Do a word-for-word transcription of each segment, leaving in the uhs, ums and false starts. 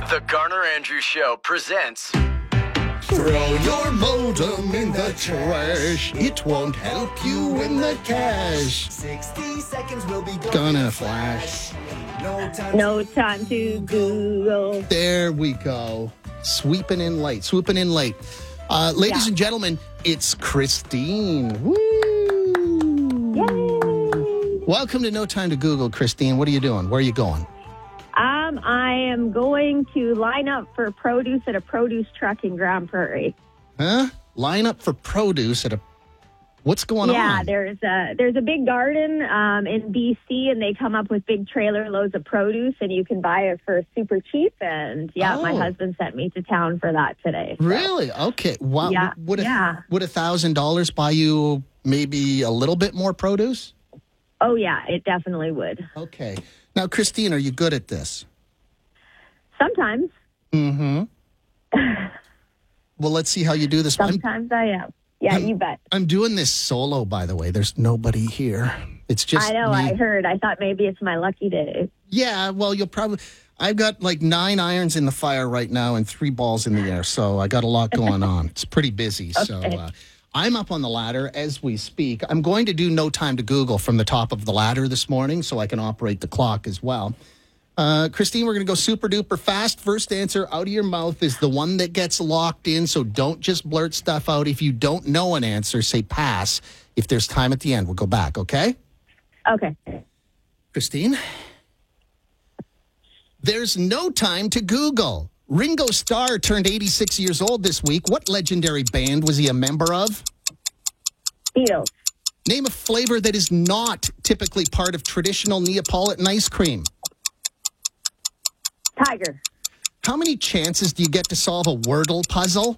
The Garner Andrews Show presents... Throw your modem in the trash. It won't help you win the cash. sixty seconds will be Gone in a flash. No time. No time to Google. There we go. Sweeping in late. Swooping in late. Uh, ladies Yeah. and gentlemen, it's Christine. Woo! Yay! Welcome to No Time to Google, Christine. What are you doing? Where are you going? Um, I am going to line up for produce at a produce truck in Grand Prairie. Huh? Line up for produce at a... What's going yeah, on? there's a there's a big garden um, in B C, and they come up with big trailer loads of produce, and you can buy it for super cheap. And yeah, my Oh. husband sent me to town for that today. so. Really? Okay. Wow. Yeah, Would a, yeah. Would a thousand dollars buy you maybe a little bit more produce? Oh yeah, it definitely would. Okay. Now, Christine, are you good at this? Sometimes, Mm-hmm. Well, let's see how you do this. I'm, sometimes I am. Yeah, I'm- you bet. I'm doing this solo, by the way. There's nobody here. It's just I know. me. I heard. I thought maybe it's my lucky day. Yeah, well, you'll probably... I've got like nine irons in the fire right now and three balls in the air, so I got a lot going on. It's pretty busy, so... Okay. Uh, I'm up on the ladder as we speak. I'm going to do No Time to Google from the top of the ladder this morning so I can operate the clock as well. Uh, Christine, we're going to go super duper fast. First answer out of your mouth is the one that gets locked in, so don't just blurt stuff out. If you don't know an answer, say pass. If there's time at the end, we'll go back, okay? Okay. Christine? There's no time to Google. Ringo Starr turned eighty-six years old this week. What legendary band was he a member of? Beatles. Name a flavor that is not typically part of traditional Neapolitan ice cream. Tiger. How many chances do you get to solve a Wordle puzzle?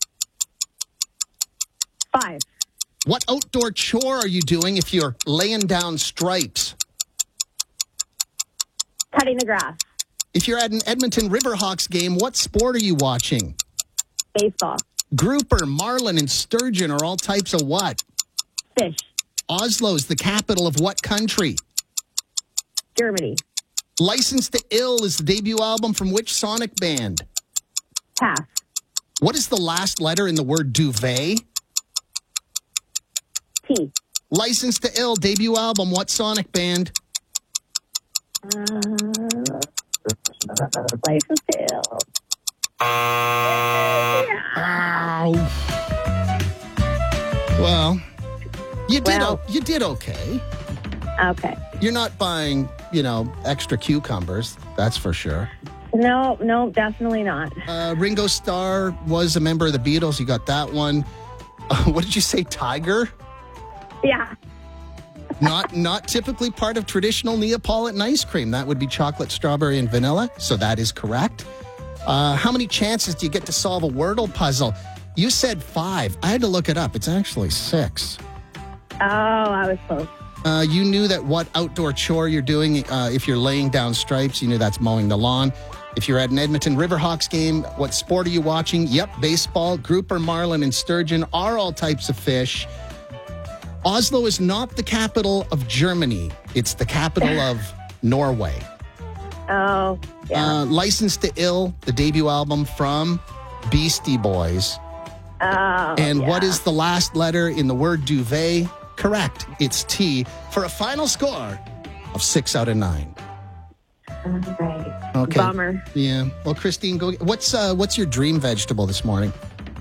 Five. What outdoor chore are you doing if you're laying down stripes? Cutting the grass. If you're at an Edmonton Riverhawks game, what sport are you watching? Baseball. Grouper, marlin, and sturgeon are all types of what? Fish. Oslo's the capital of what country? Germany. License to Ill is the debut album from which Sonic band? Pass. What is the last letter in the word duvet? T. License to Ill, debut album, what Sonic band? Uh, license to ill. Ow. Well, you did, Well. o- you did okay. Okay. You're not buying, you know, extra cucumbers, that's for sure. No, no, definitely not. Uh, Ringo Starr was a member of the Beatles. You got that one. Uh, what did you say, Tiger? Yeah. Not not typically part of traditional Neapolitan ice cream. That would be chocolate, strawberry, and vanilla. So that is correct. Uh, how many chances do you get to solve a Wordle puzzle? You said five. I had to look it up. It's actually six. Oh, I was close. Uh, you knew that what outdoor chore you're doing, uh, if you're laying down stripes, you knew that's mowing the lawn. If you're at an Edmonton Riverhawks game, what sport are you watching? Yep, baseball. Grouper, marlin, and sturgeon are all types of fish. Oslo is not the capital of Germany. It's the capital of Norway. Oh, yeah. Uh, License to Ill, the debut album from Beastie Boys. oh, And what yeah. is the last letter in the word duvet? Correct. It's T for a final score of six out of nine. All right. Okay. Bummer. Yeah. Well, Christine, go. What's uh, what's your dream vegetable this morning?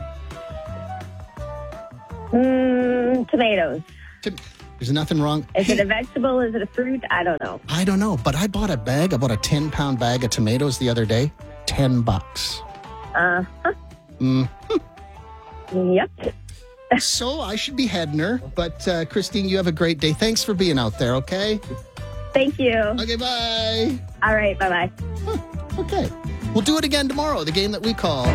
Mm, tomatoes. Tim- There's nothing wrong. Is Hey, it a vegetable? Is it a fruit? I don't know. I don't know, but I bought a bag, I bought a ten pound bag of tomatoes the other day. Ten bucks. Uh, Mm. yep. So I should be heading her, but uh, Christine, you have a great day. Thanks for being out there. Okay. Thank you. Okay. Bye. All right. Bye-bye. Huh, okay. We'll do it again tomorrow. The game that we call